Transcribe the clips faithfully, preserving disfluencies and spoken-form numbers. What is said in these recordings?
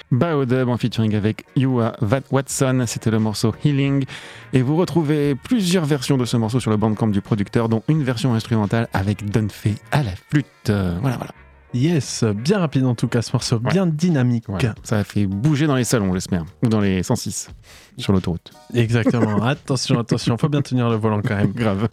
Baodub en featuring avec Yua Watson, c'était le morceau Healing. Et vous retrouvez plusieurs versions de ce morceau sur le bandcamp du producteur, dont une version instrumentale avec Dunphy à la flûte. Euh, voilà, voilà. Yes, bien rapide en tout cas ce morceau, ouais. Bien dynamique. Voilà. Ça a fait bouger dans les salons, j'espère, ou dans les cent six sur l'autoroute. Exactement, attention, attention, faut bien tenir le volant quand même. Grave.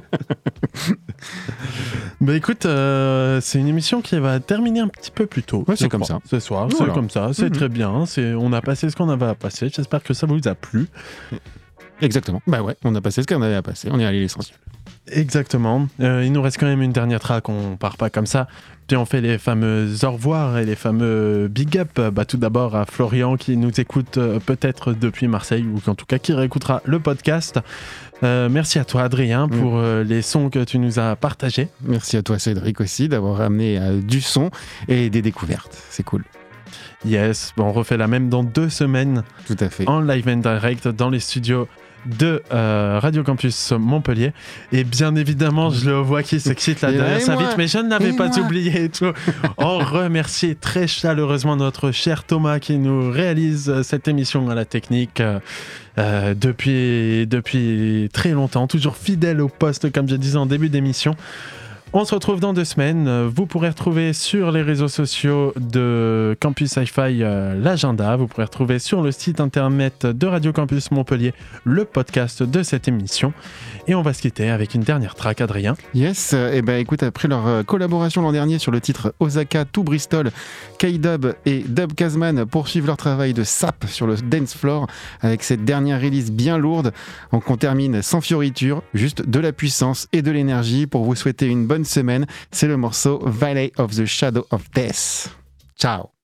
Bah écoute, euh, c'est une émission qui va terminer un petit peu plus tôt. Ouais, c'est comme ça. Ce soir, voilà. C'est comme ça, c'est mm-hmm. très bien. C'est, on a passé ce qu'on avait à passer, j'espère que ça vous a plu. Exactement, bah ouais, on a passé ce qu'on avait à passer, on est allé à l'essentiel. Exactement. Euh, il nous reste quand même une dernière track, on part pas comme ça. Puis on fait les fameux au revoir et les fameux big up. Bah, tout d'abord à Florian qui nous écoute euh, peut-être depuis Marseille ou en tout cas qui réécoutera le podcast. Euh, merci à toi Adrien pour mmh. euh, les sons que tu nous as partagés. Merci à toi Cédric aussi d'avoir amené euh, du son et des découvertes, c'est cool. Yes, bon, on refait la même dans deux semaines. Tout à fait. En live and direct dans les studios de euh, Radio Campus Montpellier. Et bien évidemment, je le vois qui s'excite là derrière sa vitre, mais je ne l'avais pas oublié et tout. On remercie très chaleureusement notre cher Thomas qui nous réalise cette émission à la technique euh, depuis, depuis très longtemps, toujours fidèle au poste, comme je disais en début d'émission. On se retrouve dans deux semaines. Vous pourrez retrouver sur les réseaux sociaux de Campus Hi-Fi euh, l'agenda. Vous pourrez retrouver sur le site internet de Radio Campus Montpellier le podcast de cette émission. Et on va se quitter avec une dernière track, Adrien. Yes, et eh ben écoute, après leur collaboration l'an dernier sur le titre Osaka to Bristol, K-Dub et Dub Kazman poursuivent leur travail de sap sur le dance floor avec cette dernière release bien lourde. Donc on termine sans fioriture, juste de la puissance et de l'énergie pour vous souhaiter une bonne semaine. C'est le morceau Valley of the Shadow of Death. Ciao.